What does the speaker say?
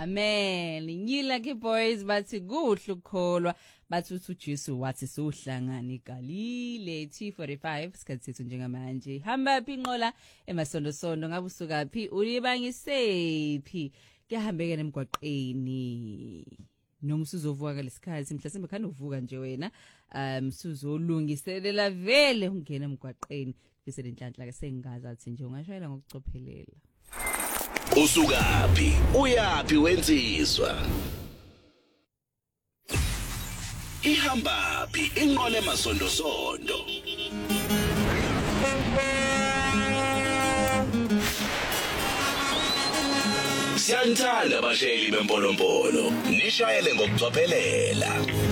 Amen. Nyila ke boys bathi kuhle ukukholwa bathi uJesu wathi sohlangana iGalile T45 sikhathi sethu njengamanje. Hamba phi inqola emasondosondo ngabe usuka phi ulibangisephi kuyahambeka nemgwaqeni. Noma usuzovuka ngalesikhathi mhlasimbe khani uvuka nje wena usuzolungiselela vele ungena emgwaqeni bese lenhlanhla ke sengazi athi nje ungashayela ngokucophelela. Usukapi uyapi wensizwa ihamba phi inqole emasondosondo Siyanthanda abashayeli bempolompolo nishayele ngokucophelela